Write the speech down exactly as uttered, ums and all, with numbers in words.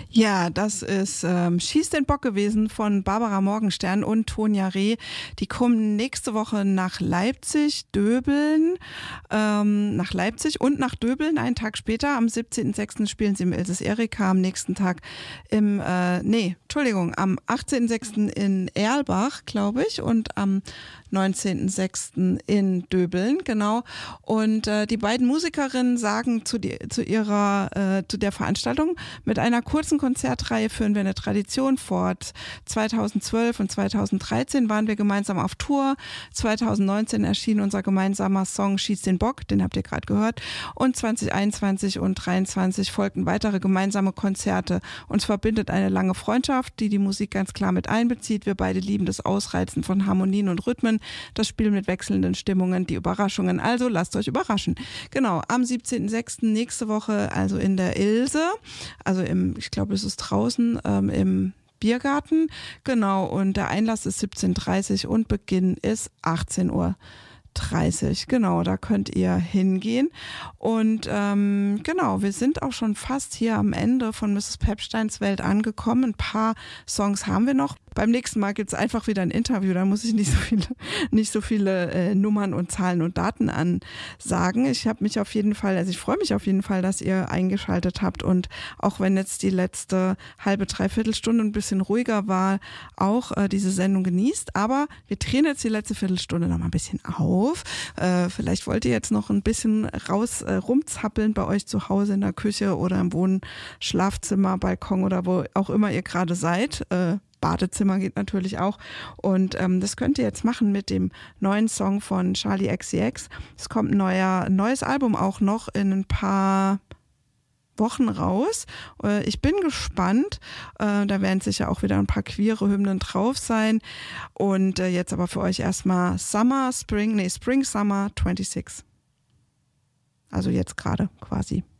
Ja, das ist ähm, Schieß den Bock gewesen von Barbara Morgenstern und Tonja Reh. Die kommen nächste Woche nach Leipzig, Döbeln, ähm, nach Leipzig und nach Döbeln. Einen Tag später, am siebzehnten sechsten spielen sie im Ilses Erika, am nächsten Tag im, äh, nee, Entschuldigung, am achtzehnten sechsten in Erlbach, glaube ich, und am neunzehnten sechsten in Döbeln, genau. Und äh, die beiden Musikerinnen sagen zu, die, zu ihrer, äh, zu der Veranstaltung, mit einer kurzen Konzertreihe führen wir eine Tradition fort. zweitausendzwölf und zweitausenddreizehn waren wir gemeinsam auf Tour. zweitausendneunzehn erschien unser gemeinsamer Song Schieß den Bock, den habt ihr gerade gehört. Und zweitausendeinundzwanzig und zweitausenddreiundzwanzig folgten weitere gemeinsame Konzerte. Uns verbindet eine lange Freundschaft, die die Musik ganz klar mit einbezieht. Wir beide lieben das Ausreizen von Harmonien und Rhythmen, das Spiel mit wechselnden Stimmungen, die Überraschungen. Also lasst euch überraschen. Genau, am siebzehnten sechsten nächste Woche, also in der Ilse, also im, ich glaube, es ist draußen ähm, im Biergarten. Genau, und der Einlass ist siebzehn Uhr dreißig und Beginn ist achtzehn Uhr dreißig. Genau, da könnt ihr hingehen. Und ähm, genau, wir sind auch schon fast hier am Ende von Misses Pepsteins Welt angekommen. Ein paar Songs haben wir noch. Beim nächsten Mal gibt es einfach wieder ein Interview, da muss ich nicht so viele, nicht so viele äh, Nummern und Zahlen und Daten ansagen. Ich habe mich auf jeden Fall, also ich freue mich auf jeden Fall, dass ihr eingeschaltet habt, und auch wenn jetzt die letzte halbe, dreiviertel Stunde ein bisschen ruhiger war, auch äh, diese Sendung genießt. Aber wir drehen jetzt die letzte Viertelstunde noch mal ein bisschen auf. Äh, vielleicht wollt ihr jetzt noch ein bisschen raus äh, rumzappeln bei euch zu Hause in der Küche oder im Wohn-, Schlafzimmer, Balkon oder wo auch immer ihr gerade seid. Äh, Badezimmer geht natürlich auch. Und ähm, das könnt ihr jetzt machen mit dem neuen Song von Charli X C X. Es kommt ein neuer, ein neues Album auch noch in ein paar Wochen raus. Äh, ich bin gespannt. Äh, da werden sicher auch wieder ein paar queere Hymnen drauf sein. Und äh, jetzt aber für euch erstmal Summer, Spring, nee, Spring, Summer sechsundzwanzig. Also jetzt gerade quasi.